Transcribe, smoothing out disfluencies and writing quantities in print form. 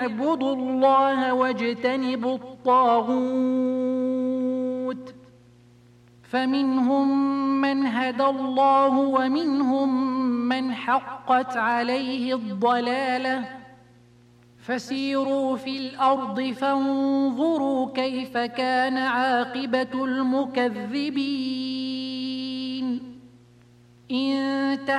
اعبدوا الله واجتنبوا الطاغوت فمنهم من هدى الله ومنهم من حقت عليه الضلالة فسيروا في الأرض فانظروا كيف كان عاقبة المكذبين. إن